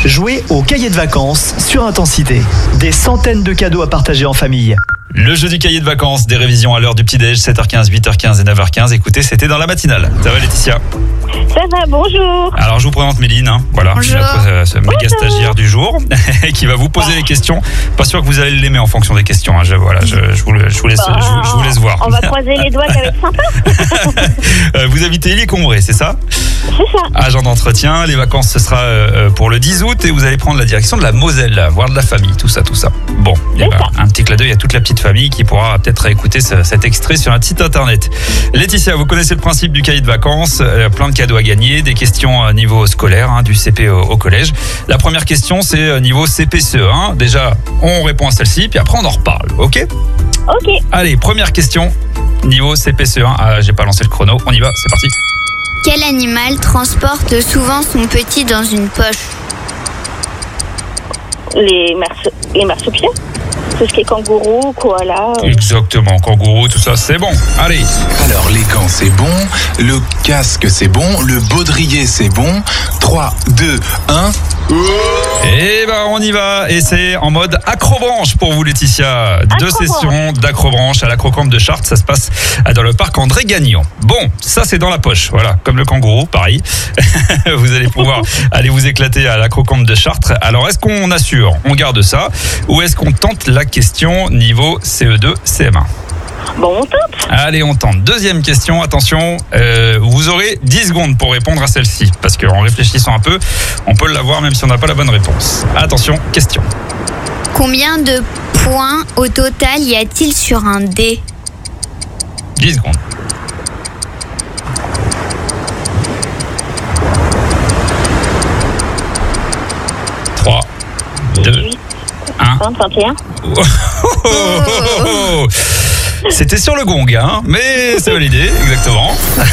Jouez au cahier de vacances sur Intensité. Des centaines de cadeaux à partager en famille. Le jeu du cahier de vacances, des révisions à l'heure du petit-déj, 7h15, 8h15 et 9h15. Écoutez, c'était dans la matinale. Ça va Laetitia? Ça va, bonjour. Alors je vous présente Méline, voilà, Bonjour. ce méga stagiaire du jour qui va vous poser les questions. Pas sûr que vous allez l'aimer en fonction des questions. Je vous laisse voir. On va croiser les doigts, ça va être sympa. Vous habitez Illy-Combray, c'est ça? C'est ça. Agent d'entretien, les vacances ce sera pour le 10 août et vous allez prendre la direction de la Moselle, voir de la famille, tout ça. Bon, un petit clin d'œil à toute la petite famille qui pourra peut-être écouter cet extrait sur un site internet. Laetitia, vous connaissez le principe du cahier de vacances, plein de cadeaux à gagner, des questions niveau scolaire, du CP au collège. La première question c'est niveau CP-CE1. Déjà, on répond à celle-ci, puis après on en reparle, ok? Ok. Allez, première question, niveau CP-CE1. Ah, j'ai pas lancé le chrono, on y va, c'est parti. Quel animal transporte souvent son petit dans une poche? Les marsupiaux. Tout ce qui est kangourou, koala. Exactement, kangourou, tout ça, c'est bon. Allez. Alors les gants c'est bon, le casque c'est bon, le baudrier c'est bon. 3, 2, 1. Et on y va. Et c'est en mode acrobranche pour vous Laetitia. 2 sessions d'acrobranche à l'Acrocampe de Chartres. Ça se passe dans le parc André Gagnon. Bon, ça c'est dans la poche. Voilà, comme le kangourou, pareil. Vous allez pouvoir aller vous éclater à l'Acrocampe de Chartres. Alors est-ce qu'on assure, on garde ça, ou est-ce qu'on tente la question niveau CE2, CM1? Bon, on tente. Allez, on tente. Deuxième question, attention, vous aurez 10 secondes pour répondre à celle-ci, parce qu'en réfléchissant un peu, on peut l'avoir même si on n'a pas la bonne réponse. Attention, question. Combien de points au total y a-t-il sur un dé? 10 secondes. Trois, 2, 18, 1. 20, 21. C'était sur le gong, mais c'est validé, exactement.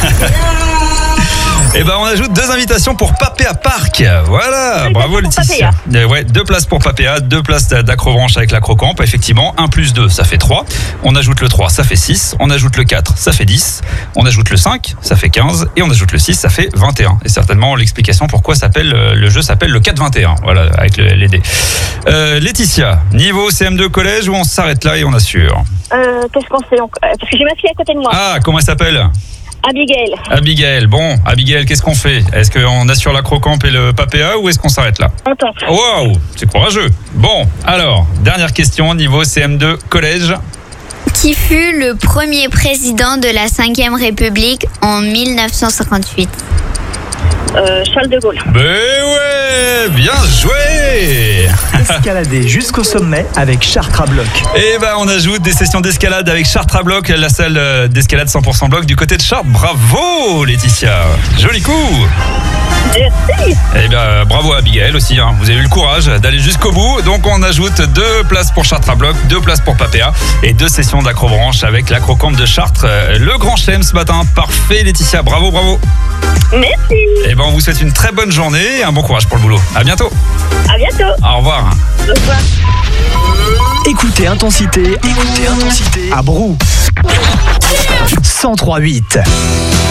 Et on ajoute 2 invitations pour Papéa Park. Voilà, bravo Laetitia. Ouais, 2 places pour Papéa, 2 places d'acrobranche avec l'Acrocampe. Effectivement, 1 plus 2, ça fait 3. On ajoute le 3, ça fait 6. On ajoute le 4, ça fait 10. On ajoute le 5, ça fait 15. Et on ajoute le 6, ça fait 21. Et certainement l'explication pourquoi le jeu s'appelle le 4-21. Voilà, avec les dés. Laetitia, niveau CM2 collège où on s'arrête là et on assure? Qu'est-ce qu'on fait? Parce que j'ai ma fille à côté de moi. Ah, comment elle s'appelle? Abigail. Abigail, bon, Abigail, qu'est-ce qu'on fait? Est-ce qu'on assure l'Acrocampe et le Papéa ou est-ce qu'on s'arrête là? On tente. Waouh, c'est courageux. Bon, alors, dernière question, niveau CM2 collège. Qui fut le premier président de la 5e République en 1958? Charles de Gaulle. Ben ouais, bien joué. Escaladez jusqu'au sommet avec Chartres à bloc. Et on ajoute des sessions d'escalade avec Chartres à bloc, la salle d'escalade 100% bloc du côté de Chartres. Bravo Laetitia, joli coup. Merci. Et bravo à Abigail aussi, vous avez eu le courage d'aller jusqu'au bout. Donc on ajoute 2 places pour Chartres à bloc, 2 places pour Papéa et 2 sessions d'acrobranche avec l'Acrocampe de Chartres. Le grand chelem ce matin, parfait Laetitia, bravo. Merci. Et on vous souhaite une très bonne journée et un bon courage pour le boulot. À bientôt. À bientôt. Au revoir. Au revoir. Écoutez Intensité à Brou. 103.8.